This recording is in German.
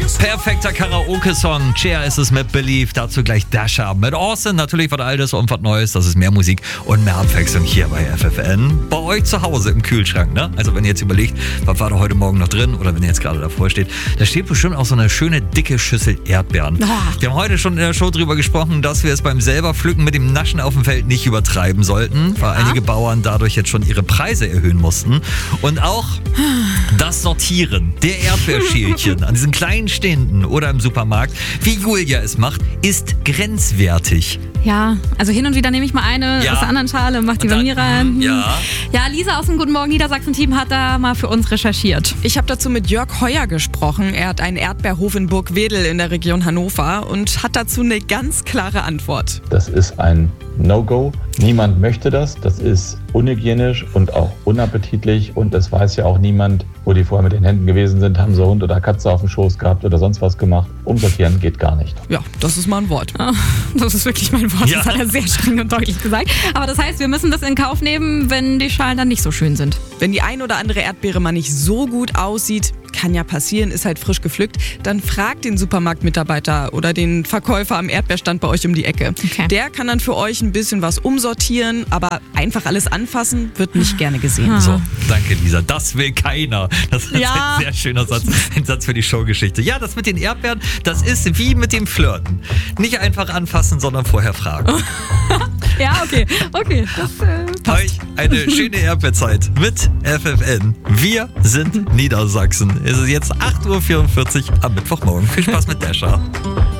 Perfekter Karaoke-Song. Cher ist es mit Believe. Dazu gleich Dasha mit Austin. Natürlich was Altes und was Neues. Das ist mehr Musik und mehr Abwechslung hier bei FFN. Bei euch zu Hause im Kühlschrank, ne? Also wenn ihr jetzt überlegt, was war da heute Morgen noch drin oder wenn ihr jetzt gerade davor steht, da steht bestimmt auch so eine schöne dicke Schüssel Erdbeeren. Wir haben heute schon in der Show drüber gesprochen, dass wir es beim selber pflücken mit dem Naschen auf dem Feld nicht übertreiben sollten, weil einige Bauern dadurch jetzt schon ihre Preise erhöhen mussten. Und auch das Sortieren der Erdbeerschälchen an diesen kleinen Ständen oder im Supermarkt, wie Julia es macht, ist grenzwertig. Ja, also hin und wieder nehme ich mal eine aus der anderen Schale und mache die bei mir rein. Ja, Lisa aus dem Guten Morgen Niedersachsen-Team hat da mal für uns recherchiert. Ich habe dazu mit Jörg Heuer gesprochen. Er hat einen Erdbeerhof in Burgwedel in der Region Hannover und hat dazu eine ganz klare Antwort. Das ist ein No-Go. Niemand möchte das. Das ist unhygienisch und auch unappetitlich und es weiß ja auch niemand, wo die vorher mit den Händen gewesen sind, haben sie Hund oder Katze auf dem Schoß gehabt oder sonst was gemacht. Umsortieren geht gar nicht. Ja, das ist mal ein Wort. Das ist wirklich mein Wort, das hat er sehr streng und deutlich gesagt. Aber das heißt, wir müssen das in Kauf nehmen, wenn die Schalen dann nicht so schön sind. Wenn die ein oder andere Erdbeere mal nicht so gut aussieht, kann ja passieren, ist halt frisch gepflückt, dann fragt den Supermarktmitarbeiter oder den Verkäufer am Erdbeerstand bei euch um die Ecke. Okay. Der kann dann für euch ein bisschen was umsortieren, aber einfach alles anfassen wird nicht gerne gesehen. So, danke Lisa. Das will keiner. Das ist ein sehr schöner Satz. Ein Satz für die Showgeschichte. Ja, das mit den Erdbeeren, das ist wie mit dem Flirten. Nicht einfach anfassen, sondern vorher fragen. Ja, okay. Das passt. Euch eine schöne Erdbeerzeit mit FFN. Wir sind Niedersachsen. Es ist jetzt 8.44 Uhr am Mittwochmorgen. Viel Spaß mit Dasha.